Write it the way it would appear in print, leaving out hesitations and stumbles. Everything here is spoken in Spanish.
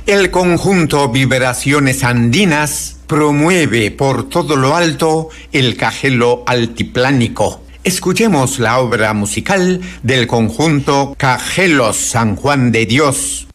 El conjunto Vibraciones Andinas promueve por todo lo alto el cajelo altiplánico. Escuchemos la obra musical del conjunto Cajelos San Juan de Dios.